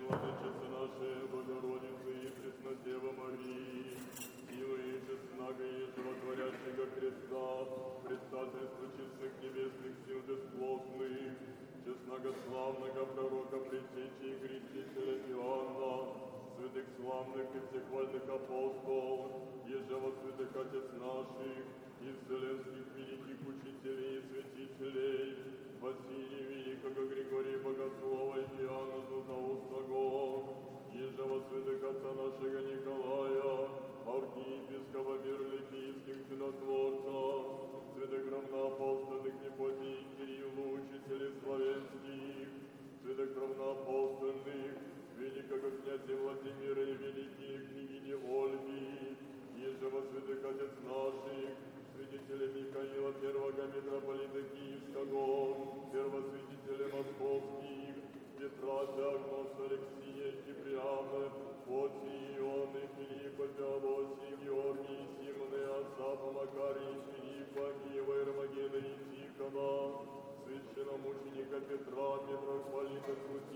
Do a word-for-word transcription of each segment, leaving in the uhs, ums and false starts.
Владычице нашей, Богородице и Преснодева Марии, силы и честнаго и животворящего креста, предстательство честных небесных сил бесплотных, честного славного пророка, предтечи и крестителя Иоанна, святых славных и всехвальных апостолов, ежево святых отец наших, и вселенских великих учителей и святителей, Василия Великого, Григория Богослова и Иоанна Златоустого, ежево святых отца нашего Николая, архиепископа мирных киевских чудотворцев, святых равноапостольных Непотий Кириллу, учителей славянских, святых равноапостольных, великого князя Владимира и великие княгини Ольги, ежево святых отец наших, святителя Михаила, первого митрополита Киевского, первосвятителя московских, Петра, Диагноса, Алексия, Киприана, Фотия, Ионы, Филиппа, Феодосия, Георгия, Симона, Асафа, Макария, Филиппа, Киева, Эрмогена и Тихона, священномученика Петра, митрополита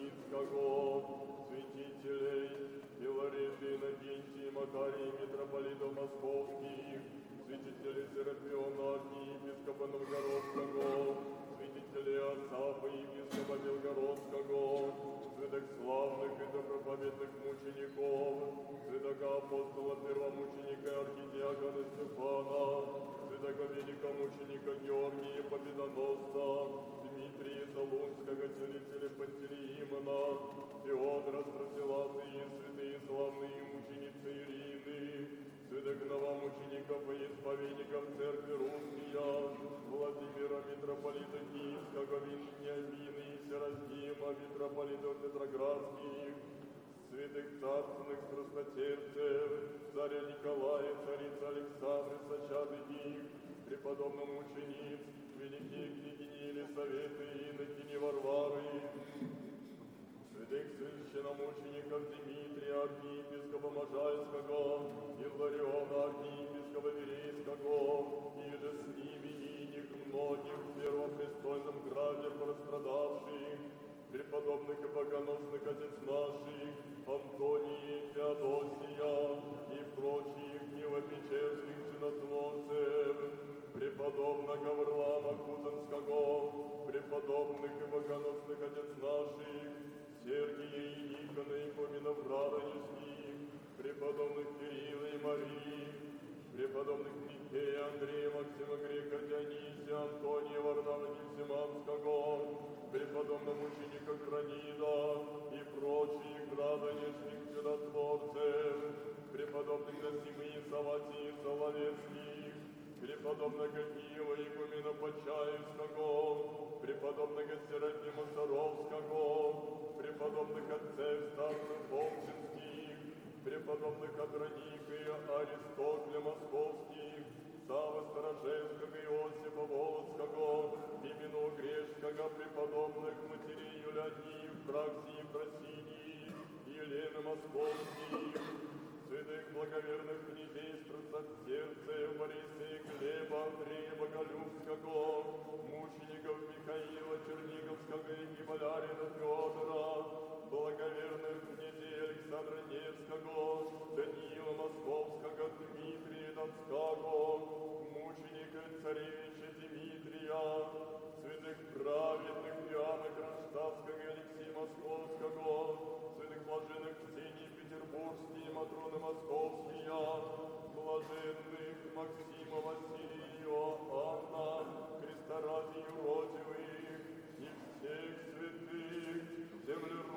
Крутицкого, святителей Филарета, Иннокентия, Макария, митрополитов московских, святителей Серафиона, архиепископа Новгородского, святителей Асафа, епископа Белгородского, святых славных и доброповедных мучеников, святого апостола первомученика архидиакона Стефана, святого великомученика Георгия Победоносца, Дмитрия Солунского, целителя Пантелеимона, Феодора Страсилатые, святые славные мученицы Ирины, святых новомучеников и исповедников Церкви Русския, Владимира, митрополита Киевского, Вениамина и Серафима, митрополитов Петроградских, святых царственных страстотерцев, царя Николая, царица Александры, сочатых, преподобных мучениц, великие княгини Елисаветы и инокини Варвары, святых священномучеников Дмитрия, архиепископа Можайского, Иллариона, архиепископа Верейского, и же с ними и них многих в первопрестольном граде прострадавших, преподобных и богоносных отец наших, Антонии, Феодосия и прочих Киево-Печерских чудотворцев, преподобного Варлама Кузанского, преподобных и богоносных отец наших, Сергия и Никона и Поминоврада из них, преподобных Кирилла и Марии, преподобных Михея, Андрея, Максима Грека, Дионисия, Антония, Варнава, Невсиманского, преподобного мученика Кранида и прочих градонежных чудотворцев, преподобных Зосимы и Саватии Соловецких, преподобного Киева игумена Почаевского, преподобного Серафима Саровского, преподобных отцев старцев Волчинских, преподобных Адроника и Аристотля Московских, Сава Старожевского и Иосифа Волоцкого, Имену Грешкого, преподобных матерей Юлянии, Праксии, Просинии, Елены Московских, святых благоверных князей страстотерцев Борисея, Глеба, Андрея Боголюбского, мучеников Михаила Черниговского и Болярина Феодора, благоверных князей Александра Невского, Даниила Московского, Дмитрия Донского, мученика царей